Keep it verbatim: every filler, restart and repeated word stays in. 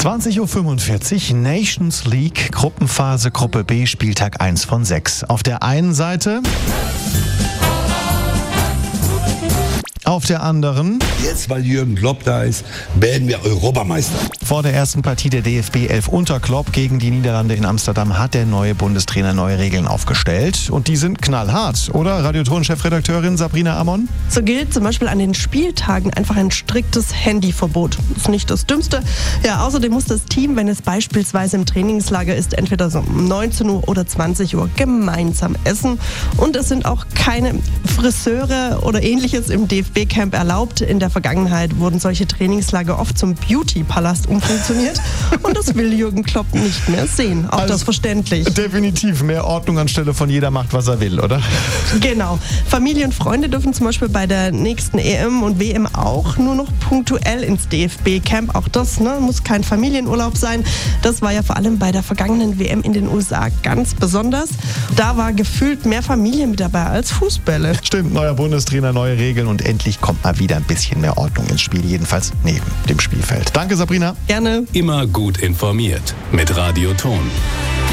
zwanzig Uhr fünfundvierzig, Nations League, Gruppenphase, Gruppe B, Spieltag eins von sechs. Auf der einen Seite... Auf der anderen... Jetzt, weil Jürgen Klopp da ist, werden wir Europameister. Vor der ersten Partie der D F B elf unter Klopp gegen die Niederlande in Amsterdam hat der neue Bundestrainer neue Regeln aufgestellt. Und die sind knallhart, oder? Radioton-Chefredakteurin Sabrina Amon? So gilt zum Beispiel an den Spieltagen einfach ein striktes Handyverbot. Das ist nicht das Dümmste. Ja, außerdem muss das Team, wenn es beispielsweise im Trainingslager ist, entweder so um neunzehn Uhr oder zwanzig Uhr gemeinsam essen. Und es sind auch keine Friseure oder ähnliches im D F B-Camp erlaubt. In der Vergangenheit wurden solche Trainingslager oft zum Beauty-Palast umfunktioniert. Und das will Jürgen Klopp nicht mehr sehen. Auch also das verständlich. Definitiv mehr Ordnung anstelle von jeder macht, was er will, oder? Genau. Familie und Freunde dürfen zum Beispiel bei der nächsten E M und W M auch nur noch punktuell ins D F B-Camp. Auch das ne, muss kein Familienurlaub sein. Das war ja vor allem bei der vergangenen W M in den U S A ganz besonders. Da war gefühlt mehr Familie mit dabei als Fußbälle. Stimmt, neuer Bundestrainer, neue Regeln und endlich kommt mal wieder ein bisschen mehr Ordnung ins Spiel, jedenfalls neben dem Spielfeld. Danke, Sabrina. Gerne. Immer gut informiert mit Radioton.